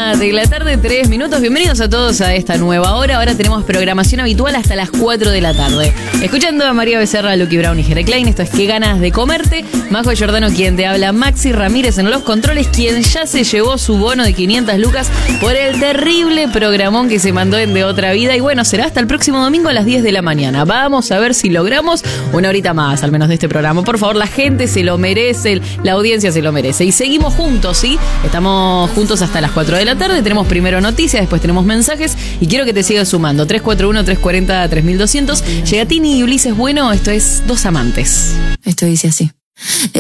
de la tarde, 3 minutos. Bienvenidos a todos a esta nueva hora. Ahora tenemos programación habitual hasta las 4 de la tarde. Escuchando a María Becerra, Lucky Brown y Jere Klein. Esto es Qué ganas de comerte. Majo Giordano, quien te habla. Maxi Ramírez en los controles, quien ya se llevó su bono de 500 lucas por el terrible programón que se mandó en De Otra Vida. Y bueno, será hasta el próximo domingo a las 10 de la mañana. Vamos a ver si logramos una horita más, al menos de este programa. Por favor, la gente se lo merece, la audiencia se lo merece. Y seguimos juntos, ¿sí? Estamos juntos hasta las 4 de la tarde. Tenemos primero noticias, después tenemos mensajes. Y quiero que te sigas sumando. 341-340-3200. Llega Tini y Ulises Bueno. Esto es Dos Amantes. Esto dice así.